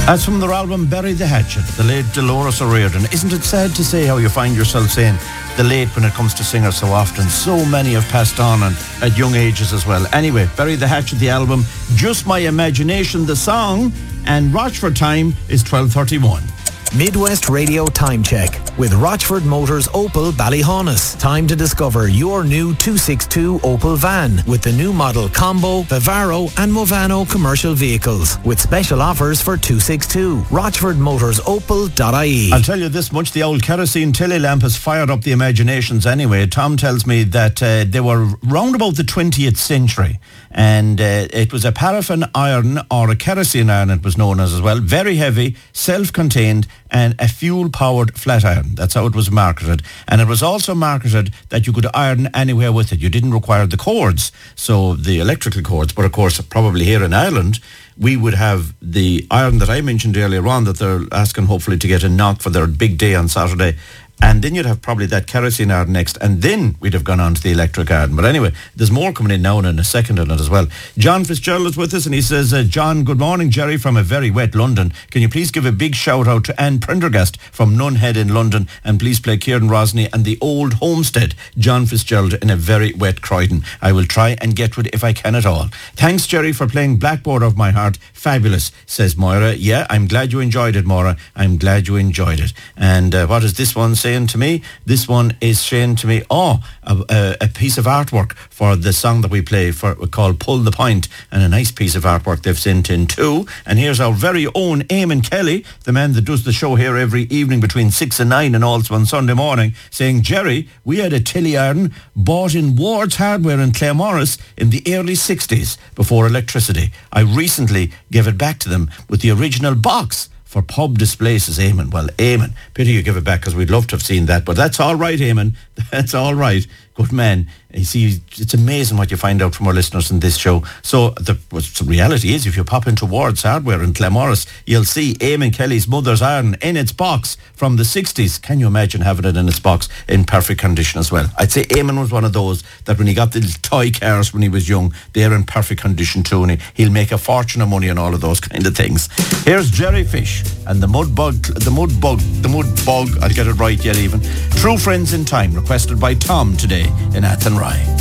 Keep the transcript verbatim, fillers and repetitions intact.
That's from their album Bury the Hatchet, the late Dolores O'Riordan. Isn't it sad to say how you find yourself saying the late when it comes to singers so often? So many have passed on and at young ages as well. Anyway, Bury the Hatchet, the album, Just My Imagination, the song, and Rochford time is twelve thirty-one. Midwest Radio Time Check with Rochford Motors Opel Ballyhaunis. Time to discover your new two sixty-two Opel van with the new model Combo, Vivaro and Movano commercial vehicles with special offers for two sixty-two. Rochford Motors Opel dot I E. I'll tell you this much, the old kerosene tilly lamp has fired up the imaginations anyway. Tom tells me that uh, they were round about the twentieth century and uh, it was a paraffin iron or a kerosene iron it was known as as well. Very heavy, self-contained and a fuel-powered flat iron. That's how it was marketed. And it was also marketed that you could iron anywhere with it. You didn't require the cords, so the electrical cords. But of course, probably here in Ireland, we would have the iron that I mentioned earlier on that they're asking hopefully to get a knock for their big day on Saturday. And then you'd have probably that kerosene iron next, and then we'd have gone on to the electric iron. But anyway, there's more coming in now and in a second on it as well. John Fitzgerald is with us, and he says, uh, John, good morning, Jerry, from a very wet London. Can you please give a big shout out to Anne Prendergast from Nunhead in London, and please play Kieran Rosny and the Old Homestead. John Fitzgerald in a very wet Croydon. I will try and get to it if I can at all. Thanks, Jerry, for playing Blackboard of My Heart. Fabulous, says Moira. Yeah, I'm glad you enjoyed it, Moira. I'm glad you enjoyed it. And uh, what is this one saying to me? This one is saying to me, oh, a, a, a piece of artwork for the song that we play for called Pull the Point, and a nice piece of artwork they've sent in too. And here's our very own Eamon Kelly, the man that does the show here every evening between six and nine and also on Sunday morning, saying, Jerry, we had a tilly iron bought in Ward's Hardware in Claremorris in the early sixties before electricity. I recently gave it back to them with the original box for pub display, says Eamon. Well, Eamon, pity you give it back because we'd love to have seen that. But that's all right, Eamon. That's all right. Good man. You see, it's amazing what you find out from our listeners in this show. So the, the reality is, if you pop into Ward's Hardware in Claremorris, you'll see Eamon Kelly's mother's iron in its box from the sixties. Can you imagine having it in its box in perfect condition as well? I'd say Eamon was one of those that when he got the little toy cars when he was young, they're in perfect condition too, and he, he'll make a fortune of money on all of those kind of things. Here's Jerry Fish and the mud bug, the mud bug, the mud bug, I'll get it right yet even. True Friends in Time, requested by Tom today in Athenry.